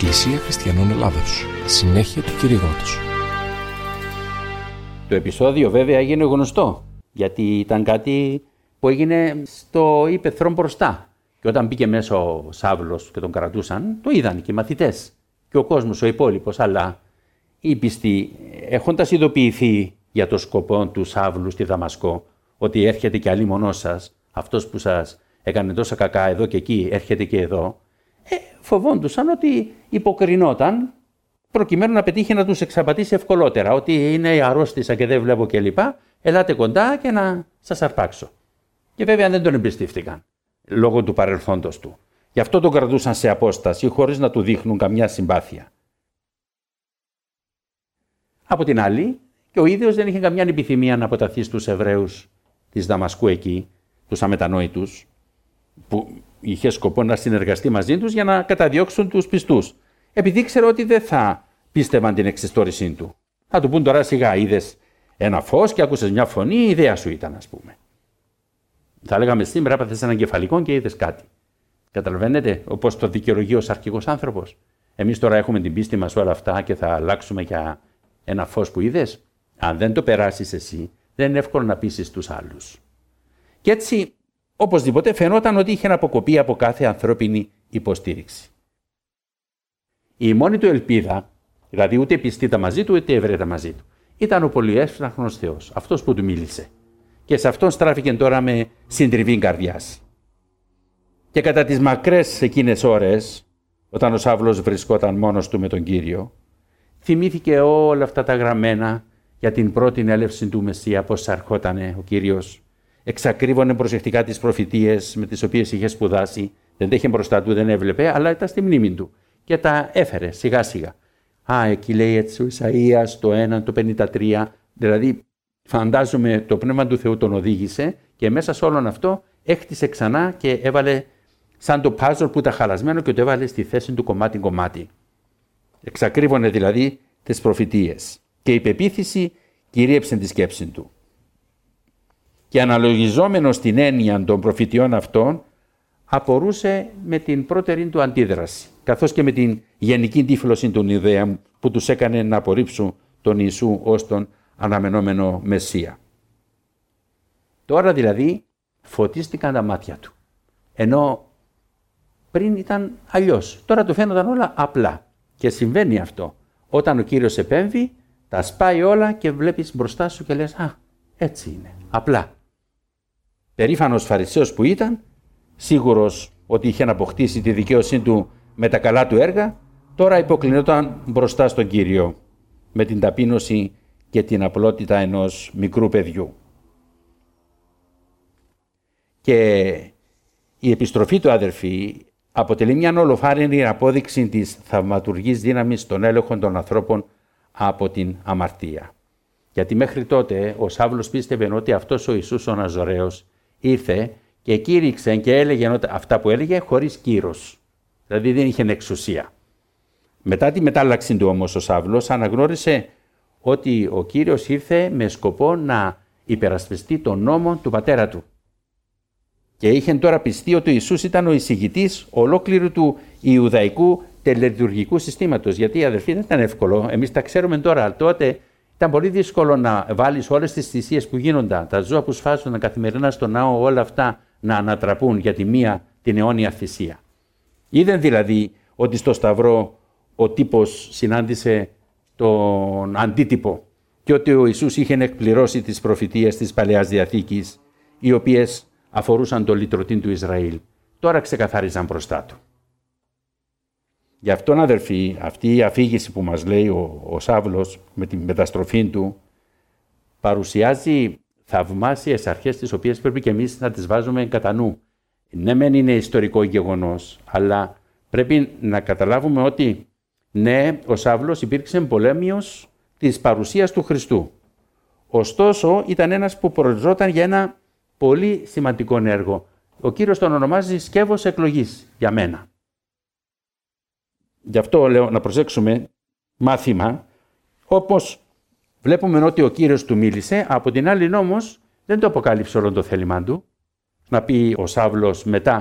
Εκκλησία Χριστιανών Ελλάδος. Συνέχεια του κηρύγματος. Το επεισόδιο βέβαια έγινε γνωστό, γιατί ήταν κάτι που έγινε στο ύπαιθρο μπροστά. Και όταν μπήκε μέσα ο Σαύλος και τον κρατούσαν, το είδαν και οι μαθητές και ο κόσμος ο υπόλοιπος. Αλλά οι πιστοί, έχοντας ειδοποιηθεί για το σκοπό του Σαύλου στη Δαμασκό, ότι έρχεται και αλίμονός σας, αυτός που σας έκανε τόσα κακά εδώ και εκεί, έρχεται και εδώ, φοβόντουσαν ότι υποκρινόταν προκειμένου να πετύχει να τους εξαπατήσει ευκολότερα, ότι είναι αρρώστησα και δεν βλέπω κλπ. Ελάτε κοντά και να σας αρπάξω. Και βέβαια δεν τον εμπιστεύτηκαν, λόγω του παρελθόντος του. Γι' αυτό τον κρατούσαν σε απόσταση, χωρίς να του δείχνουν καμιά συμπάθεια. Από την άλλη, και ο ίδιος δεν είχε καμιά επιθυμία να αποταθεί στους Εβραίους της Δαμασκού εκεί, τους αμετανόητους, που είχε σκοπό να συνεργαστεί μαζί τους για να καταδιώξουν τους πιστούς. Επειδή ήξερε ότι δεν θα πίστευαν την εξιστόρησή του. Θα του πούν τώρα σιγά, είδες ένα φως και άκουσες μια φωνή, η ιδέα σου ήταν, ας πούμε. Θα λέγαμε σήμερα, έπαθες έναν κεφαλικό και είδες κάτι. Καταλαβαίνετε, όπως το δικαιολογεί ως αρχηγός άνθρωπος. Εμείς τώρα έχουμε την πίστη μας όλα αυτά και θα αλλάξουμε για ένα φως που είδες. Αν δεν το περάσεις εσύ, δεν είναι εύκολο να πείσεις τους άλλους. Και έτσι, οπωσδήποτε φαινόταν ότι είχε αποκοπεί από κάθε ανθρώπινη υποστήριξη. Η μόνη του ελπίδα, δηλαδή ούτε πιστήτα μαζί του, ούτε ευρέτα μαζί του, ήταν ο πολυεύσπλαχνος Θεός, αυτός που του μίλησε. Και σε αυτόν στράφηκε τώρα με συντριβή καρδιάς. Και κατά τις μακρές εκείνες ώρες, όταν ο Σαύλος βρισκόταν μόνος του με τον Κύριο, θυμήθηκε όλα αυτά τα γραμμένα για την πρώτη έλευση του Μεσσία, πώς αρχότανε ο Κύριος. Εξακρίβωνε προσεκτικά τις προφητείες με τις οποίες είχε σπουδάσει, δεν τα είχε μπροστά του, δεν έβλεπε, αλλά ήταν στη μνήμη του. Και τα έφερε σιγά σιγά. Εκεί λέει έτσι ο Ισαΐας το 1, το 53, δηλαδή φαντάζομαι το Πνεύμα του Θεού τον οδήγησε και μέσα σε όλον αυτό έχτισε ξανά και έβαλε σαν το πάζολ που ήταν χαλασμένο και το έβαλε στη θέση του κομμάτι-κομμάτι. Εξακρίβωνε δηλαδή τις προφητείες και η πεποίθηση κυρίεψε τη σκέψη του. Και αναλογιζόμενος την έννοια των προφητιών αυτών, απορούσε με την πρώτερη του αντίδραση, καθώς και με την γενική τύφλωση των ιδέων που τους έκανε να απορρίψουν τον Ιησού ως τον αναμενόμενο Μεσσία. Τώρα δηλαδή φωτίστηκαν τα μάτια του, ενώ πριν ήταν αλλιώς. Τώρα του φαίνονταν όλα απλά και συμβαίνει αυτό. Όταν ο Κύριος επέμβει, τα σπάει όλα και βλέπεις μπροστά σου και λες έτσι είναι, απλά. Περήφανος Φαρισαίος που ήταν, σίγουρος ότι είχε αποκτήσει τη δικαίωσή του με τα καλά του έργα, τώρα υποκλεινόταν μπροστά στον Κύριο με την ταπείνωση και την απλότητα ενός μικρού παιδιού. Και η επιστροφή του, αδερφοί, αποτελεί μια ολοφάρινη απόδειξη της θαυματουργής δύναμης των έλεγχων των ανθρώπων από την αμαρτία. Γιατί μέχρι τότε ο Σαύλος πίστευε ότι αυτός ο Ιησούς ο Ναζωραίος ήρθε και κήρυξε και έλεγε αυτά που έλεγε χωρίς κύρος. Δηλαδή δεν είχε εξουσία. Μετά τη μετάλλαξη του όμως ο Σαύλος αναγνώρισε ότι ο Κύριος ήρθε με σκοπό να υπερασπιστεί τον νόμο του πατέρα του. Και είχε τώρα πιστεί ότι ο Ιησούς ήταν ο εισηγητής ολόκληρου του Ιουδαϊκού τελετουργικού συστήματος. Γιατί, αδερφοί, δεν ήταν εύκολο. Εμείς τα ξέρουμε τώρα, αλλά τότε ήταν πολύ δύσκολο να βάλεις όλες τις θυσίες που γίνονταν, τα ζώα που σφάζονταν καθημερινά στο ναό, όλα αυτά να ανατραπούν για τη μία την αιώνια θυσία. Είδαν δηλαδή ότι στο Σταυρό ο τύπος συνάντησε τον αντίτυπο και ότι ο Ιησούς είχε εκπληρώσει τις προφητείες της Παλαιάς Διαθήκης, οι οποίες αφορούσαν το λυτρωτήν του Ισραήλ. Τώρα ξεκαθάριζαν μπροστά του. Γι' αυτόν, αδερφοί, αυτή η αφήγηση που μας λέει ο Σαύλος με την μεταστροφή του παρουσιάζει θαυμάσιες αρχές τις οποίες πρέπει και εμείς να τις βάζουμε κατά νου. Ναι, μεν είναι ιστορικό γεγονός, αλλά πρέπει να καταλάβουμε ότι ναι, ο Σαύλος υπήρξε πολέμιος της παρουσίας του Χριστού. Ωστόσο, ήταν ένας που προοριζόταν για ένα πολύ σημαντικό έργο. Ο Κύριος τον ονομάζει σκεύος εκλογής για μένα. Γι' αυτό λέω να προσέξουμε μάθημα, όπως βλέπουμε ότι ο Κύριος του μίλησε, από την άλλη όμως δεν το αποκάλυψε όλο το θέλημά του. Να πει ο Σαύλος μετά